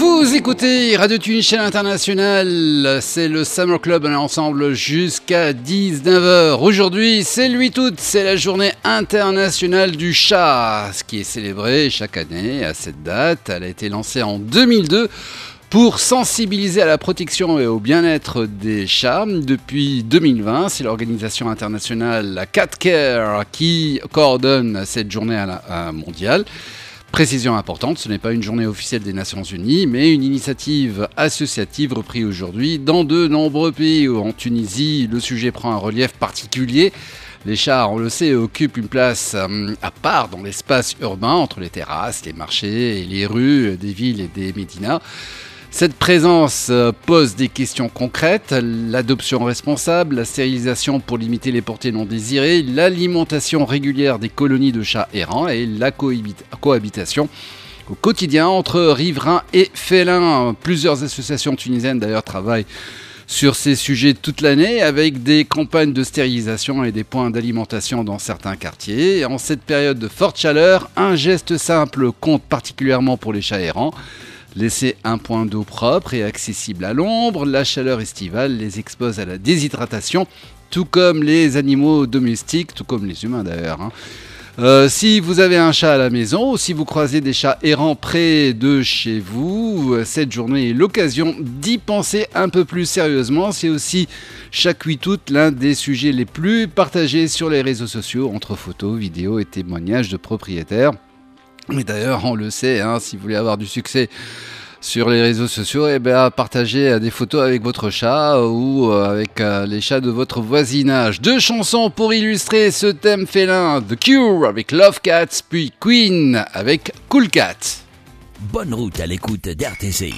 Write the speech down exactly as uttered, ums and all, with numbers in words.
Vous écoutez Radio Tunis, chaîne internationale, c'est le Summer Club, on est ensemble jusqu'à dix-neuf heures. Aujourd'hui, c'est le huit août, c'est la journée internationale du chat, ce qui est célébré chaque année à cette date. Elle a été lancée en deux mille deux pour sensibiliser à la protection et au bien-être des chats. Depuis deux mille vingt, c'est l'organisation internationale la Cat Care qui coordonne cette journée à la, à mondiale. Précision importante, ce n'est pas une journée officielle des Nations Unies, mais une initiative associative reprise aujourd'hui dans de nombreux pays. En Tunisie, le sujet prend un relief particulier. Les chats, on le sait, occupent une place à part dans l'espace urbain, entre les terrasses, les marchés et les rues des villes et des médinas. Cette présence pose des questions concrètes, l'adoption responsable, la stérilisation pour limiter les portées non désirées, l'alimentation régulière des colonies de chats errants et la cohabit- cohabitation au quotidien entre riverains et félins. Plusieurs associations tunisiennes d'ailleurs travaillent sur ces sujets toute l'année avec des campagnes de stérilisation et des points d'alimentation dans certains quartiers. Et en cette période de forte chaleur, un geste simple compte particulièrement pour les chats errants. Laisser un point d'eau propre et accessible à l'ombre, la chaleur estivale les expose à la déshydratation, tout comme les animaux domestiques, tout comme les humains d'ailleurs. Hein. Euh, si vous avez un chat à la maison ou si vous croisez des chats errants près de chez vous, cette journée est l'occasion d'y penser un peu plus sérieusement. C'est aussi chaque huit août l'un des sujets les plus partagés sur les réseaux sociaux, entre photos, vidéos et témoignages de propriétaires. Mais d'ailleurs, on le sait, hein, si vous voulez avoir du succès sur les réseaux sociaux, eh bien, partagez des photos avec votre chat ou avec euh, les chats de votre voisinage. Deux chansons pour illustrer ce thème félin. The Cure avec Love Cats, puis Queen avec Cool Cat. Bonne route à l'écoute d'R T C I.